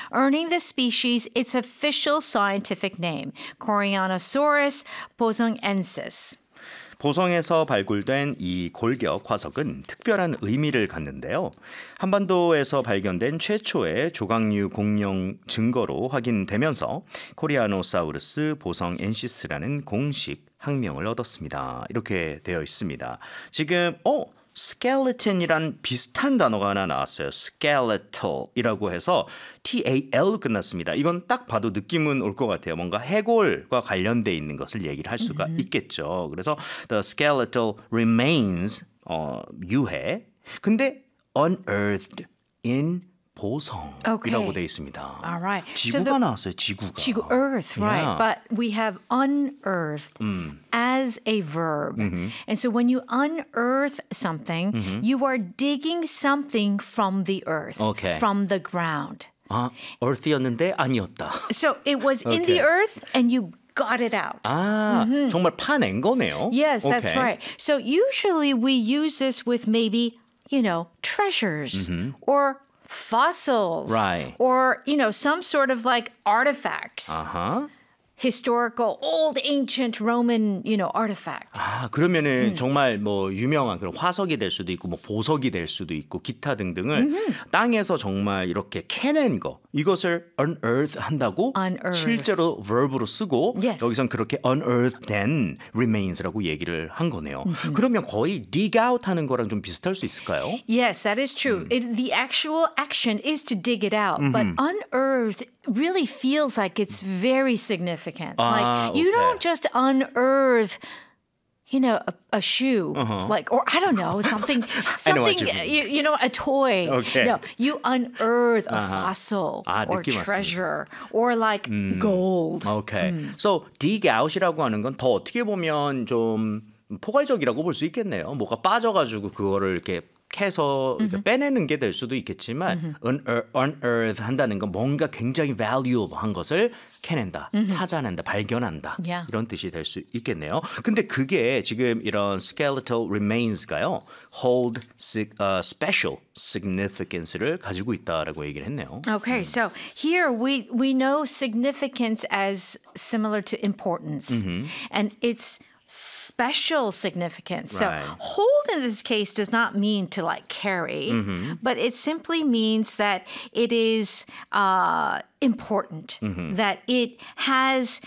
earning the species its official scientific name, Coreanosaurus bo성ensis. 보성에서 발굴된 이 골격 화석은 특별한 의미를 갖는데요. 한반도에서 발견된 최초의 조각류 공룡 증거로 확인되면서 코리아노사우루스 보성엔시스라는 공식 학명을 얻었습니다. 이렇게 되어 있습니다. 지금 skeleton이란 비슷한 단어가 하나 나왔어요. skeletal이라고 해서 TAL로 끝났습니다. 이건 딱 봐도 느낌은 올 것 같아요. 뭔가 해골과 관련돼 있는 것을 얘기를 할 수가 있겠죠. 그래서 the skeletal remains 유해. 근데 unearthed in 보성이라고 돼 있습니다. All right. 지구가 나왔어요. 지구가. 지구, earth, right. Yeah. But we have unearthed as a verb. And so when you unearth something, you are digging something from the earth, Okay. from the ground. 아, earth였는데 아니었다. So it was in the earth and you got it out. 아, 정말 파낸 거네요. Yes, that's Okay. right. So usually we use this with maybe, treasures or fossils Right. or, some sort of like artifacts. 아하. Historical, old, ancient Roman, artifact. 아, 그러면은 정말 뭐 유명한 그런 화석이 될 수도 있고 뭐 보석이 될 수도 있고 기타 등등을 땅에서 정말 이렇게 캐낸 거 이것을 unearth 한다고 Unearth. 실제로 verb로 쓰고 Yes. 여기선 그렇게 unearthed remains라고 얘기를 한 거네요. 그러면 거의 dig out 하는 거랑 좀 비슷할 수 있을까요? Yes, that is true. The actual action is to dig it out, but unearth really feels like it's very significant. Like you okay. don't just unearth, a shoe, like, or I don't know, something, I know what you mean. a toy. Okay. No, you unearth a fossil or 느낌 왔습니다. treasure or like gold. Okay. So dig out이라고 하는 건 더 어떻게 보면 좀 포괄적이라고 볼 수 있겠네요. 뭐가 빠져가지고 그거를 이렇게 캐서 빼내는 게 될 수도 있겠지만 unearth 한다는 건 뭔가 굉장히 valuable한 것을 캐낸다, 찾아낸다, 발견한다 Yeah. 이런 뜻이 될 수 있겠네요. 근데 그게 지금 이런 skeletal remains가요 hold special significance를 가지고 있다라고 얘기를 했네요. Okay, so here we know significance as similar to importance, and it's special significance. Right. So hold in this case does not mean to like carry, but it simply means that it is important, that it has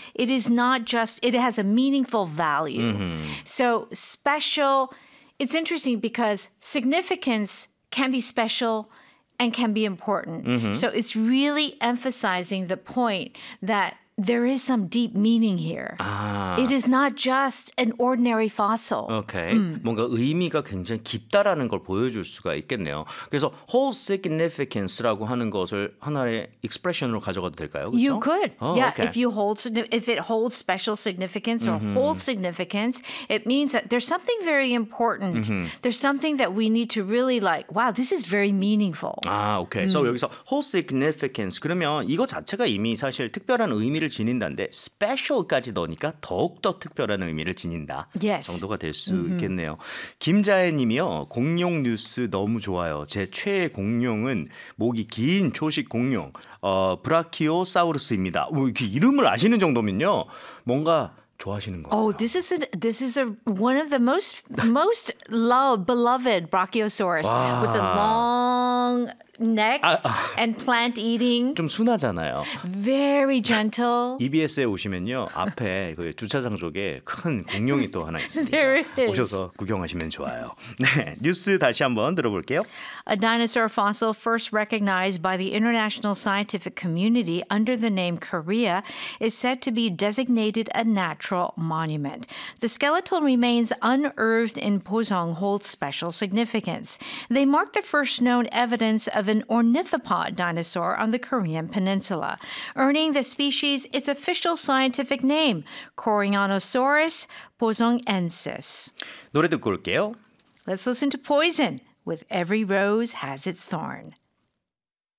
a meaningful value. So special, it's interesting because significance can be special and can be important. So it's really emphasizing the point that there is some deep meaning here. It is not just an ordinary fossil. 오케이. 뭔가 의미가 굉장히 깊다라는 걸 보여줄 수가 있겠네요. 그래서 whole significance라고 하는 것을 하나의 expression으로 가져가도 될까요? 그렇죠? You could. Yeah, okay. if it holds special significance or holds significance, it means that there's something very important. There's something that we need to really like, wow, this is very meaningful. 아, 오케이. 그래서 여기서 whole significance 그러면 이거 자체가 이미 사실 특별한 의미를 지닌다는데 special까지 넣으니까 더욱더 특별한 의미를 지닌다 Yes. 정도가 될 수 있겠네요. 김자혜 님이요. 공룡 뉴스 너무 좋아요. 제 최애 공룡은 목이 긴 초식 공룡 브라키오사우루스입니다. 이렇게 이름을 아시는 정도면요. 뭔가 좋아하시는 거예요. Oh, this is one of the most beloved Brachiosaurus with the long neck and plant eating. 좀 순하잖아요. Very gentle. EBS에 오시면요. 앞에 그 주차장 쪽에 큰 공룡이 또 하나 있습니다. There it is. 오셔서 구경하시면 좋아요. 네, 뉴스 다시 한번 들어볼게요. A dinosaur fossil first recognized by the international scientific community under the name Korea is said to be designated a natural monument. The skeletal remains unearthed in Posong hold special significance. They mark the first known evidence of an ornithopod dinosaur on the Korean peninsula, earning the species its official scientific name, Coreanosaurus bosongensis. 노래 듣고 올게요. Let's listen to Poison with Every Rose Has Its Thorn.